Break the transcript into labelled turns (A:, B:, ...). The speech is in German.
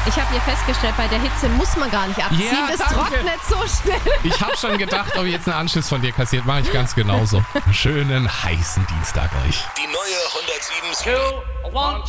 A: Ich habe hier festgestellt, bei der Hitze muss man gar nicht abziehen.
B: Ja,
A: es
B: danke.
A: trocknet so schnell.
B: Ich habe schon gedacht, ob ich jetzt einen Anschluss von dir kassiert. Mache ich ganz genauso. Schönen heißen Dienstag euch.
C: Die neue 107.
D: 2, 1.